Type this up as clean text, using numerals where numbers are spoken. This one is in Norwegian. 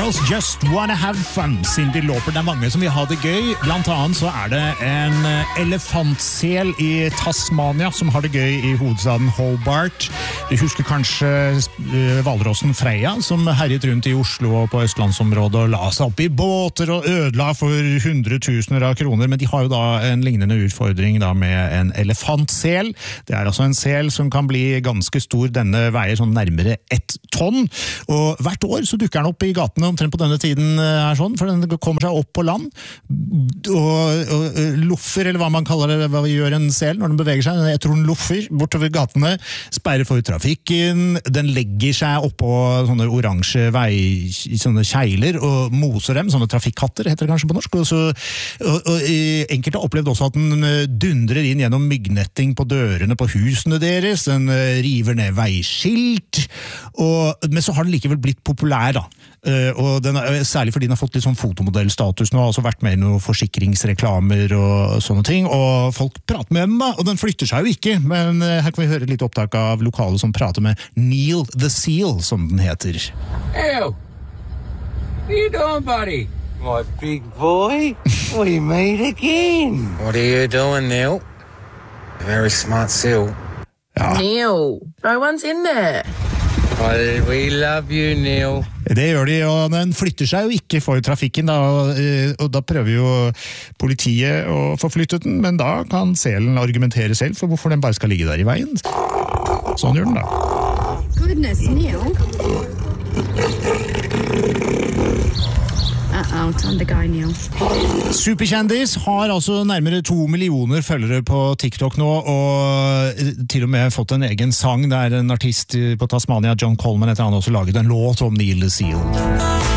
Girls Just Wanna Have Fun. Cyndi Lauper, det mange som vil ha det gøy. Blant annet så det en elefantsel i Tasmania som har det gøy i hovedstaden Hobart. Du husker kanskje hvalrossen Freya som herjet rundt i Oslo og på Østlandsområdet og la seg opp i båter og ødela for hundretusener av kroner, men de har jo da en lignende utfordring da med en elefantsel. Det altså en sel som kan bli ganske stor. Denne veier sånn nærmere 1 tonn, og hvert år så dukker den opp i gatene omtrent på denne tiden her sånn, for den kommer seg opp på land og loffer, eller hva man kaller det, hva gjør en sel når den beveger seg. Jeg tror den loffer bortover gatene, sperrer for trafikken, den legger seg oppå sånne oransje sånne kjeiler og moser dem, sånne trafikkatter heter det kanskje på norsk, og enkelte har opplevd også at den dundrer inn gjennom myggnetting på dørene på husene deres, den river ned veiskilt, men så har den likevel blitt populær da. Og særlig fordi den har fått litt sånn fotomodellstatus nå, har også vært med i noen forsikringsreklamer og sånne ting, og folk prater med den da, og den flytter seg jo ikke, men her kan vi høre litt opptak av lokale som prater med Neil the Seal, som den heter. Ew! What are you doing, buddy? My big boy, we meet again. What are you doing, Neil? A very smart seal. Ja. Neil, no one's in there. Well, we love you, Neil. Det gjør de, og den flytter seg jo ikke for trafikken, da, og da prøver jo politiet å få flyttet den, men da kan selen argumentere selv for hvorfor den bare skal ligge der i veien. Sånn gjør den da. Goodness, Neil. Time to go, Neil. Superkjendis har altså nærmere 2 millioner følgere på TikTok nå, og til og med fått en egen sang der en artist på Tasmania, John Coleman, etter han også laget en låt om Neil the Seal.